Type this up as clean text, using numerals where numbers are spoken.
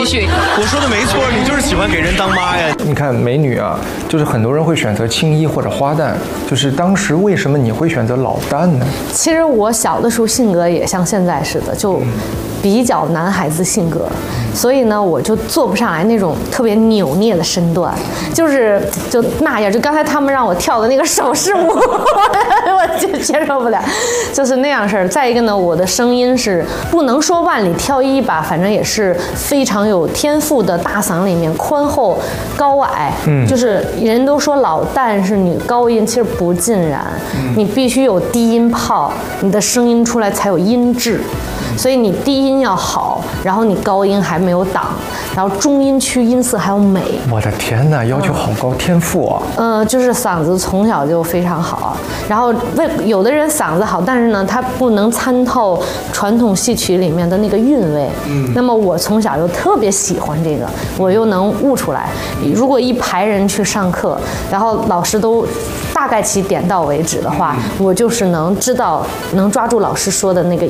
续。 我说的没错，你就是喜欢给人当妈呀。 你看美女啊，就是很多人会选择青衣或者花旦，就是当时为什么你会选择老旦呢？ 其实我小的时候性格也像现在似的，就比较男孩子性格，所以呢，我就做不上来那种特别扭捏的身段，就那样。就刚才他们让我跳的那个手势舞，我就接受不了，就是那样事儿。再一个呢，我的声音是不能说万里挑一吧，反正也是非常有天赋的，大嗓里面宽厚高矮，就是人都说老旦是女高音，其实不尽然，你必须有低音炮，你的声音出来才有音质。所以你低音要好，然后你高音还没有挡，然后中音区音色还要美。 我的天哪，要求好高，天赋啊！ 就是嗓子从小就非常好，然后有的人嗓子好，但是呢，他不能参透传统戏曲里面的那个韵味。那么我从小就特别喜欢这个，我又能悟出来。如果一排人去上课，然后老师都大概其点到为止的话，我就是能知道，能抓住老师说的那个